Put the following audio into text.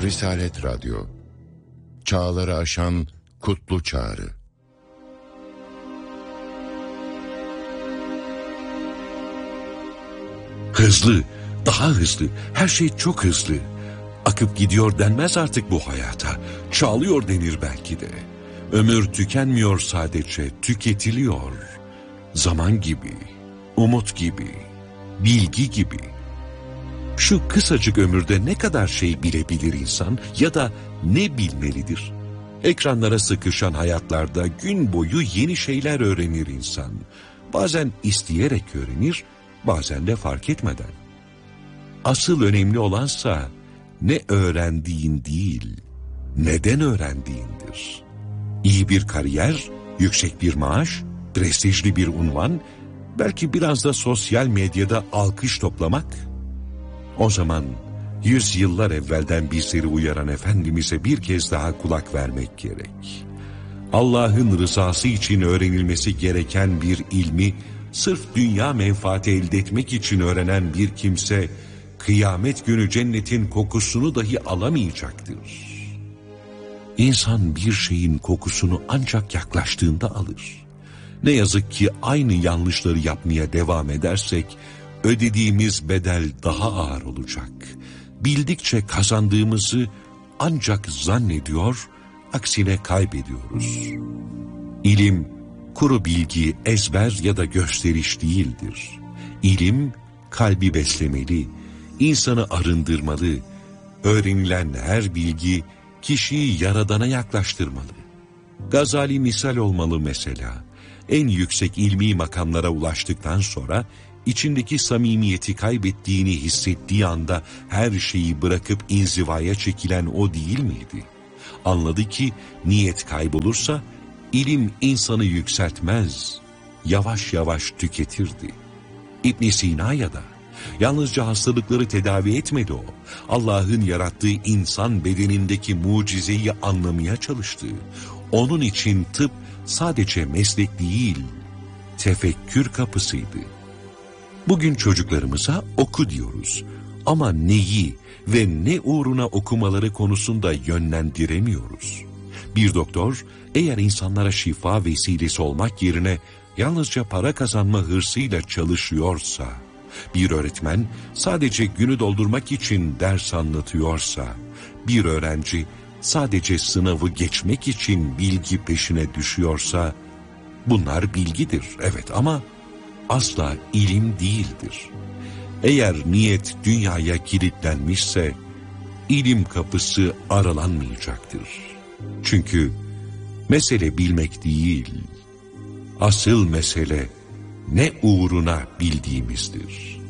Risalet Radyo, çağları aşan kutlu çağrı. Hızlı, daha hızlı, her şey çok hızlı. Akıp gidiyor denmez artık bu hayata, çağlıyor denir belki de. Ömür tükenmiyor sadece, tüketiliyor. Zaman gibi, umut gibi, bilgi gibi. Şu kısacık ömürde ne kadar şey bilebilir insan ya da ne bilmelidir? Ekranlara sıkışan hayatlarda gün boyu yeni şeyler öğrenir insan. Bazen isteyerek öğrenir, bazen de fark etmeden. Asıl önemli olansa ne öğrendiğin değil, neden öğrendiğindir. İyi bir kariyer, yüksek bir maaş, prestijli bir unvan, belki biraz da sosyal medyada alkış toplamak. O zaman 100 yıllar evvelden bizleri uyaran Efendimiz'e bir kez daha kulak vermek gerek. Allah'ın rızası için öğrenilmesi gereken bir ilmi sırf dünya menfaati elde etmek için öğrenen bir kimse, kıyamet günü cennetin kokusunu dahi alamayacaktır. İnsan bir şeyin kokusunu ancak yaklaştığında alır. Ne yazık ki aynı yanlışları yapmaya devam edersek, ödediğimiz bedel daha ağır olacak. Bildikçe kazandığımızı ancak zannediyor, aksine kaybediyoruz. İlim, kuru bilgi, ezber ya da gösteriş değildir. İlim, kalbi beslemeli, insanı arındırmalı. Öğrenilen her bilgi, kişiyi Yaradan'a yaklaştırmalı. Gazali misal olmalı mesela. En yüksek ilmi makamlara ulaştıktan sonra, içindeki samimiyeti kaybettiğini hissettiği anda her şeyi bırakıp inzivaya çekilen o değil miydi? Anladı ki niyet kaybolursa ilim insanı yükseltmez, yavaş yavaş tüketirdi. İbn Sina'ya da yalnızca hastalıkları tedavi etmedi o. Allah'ın yarattığı insan bedenindeki mucizeyi anlamaya çalıştı. Onun için tıp sadece meslek değil, tefekkür kapısıydı. Bugün çocuklarımıza oku diyoruz ama neyi ve ne uğruna okumaları konusunda yönlendiremiyoruz. Bir doktor eğer insanlara şifa vesilesi olmak yerine yalnızca para kazanma hırsıyla çalışıyorsa, bir öğretmen sadece günü doldurmak için ders anlatıyorsa, bir öğrenci sadece sınavı geçmek için bilgi peşine düşüyorsa, bunlar bilgidir evet ama asla ilim değildir. Eğer niyet dünyaya kilitlenmişse, ilim kapısı aralanmayacaktır. Çünkü mesele bilmek değil, asıl mesele ne uğruna bildiğimizdir.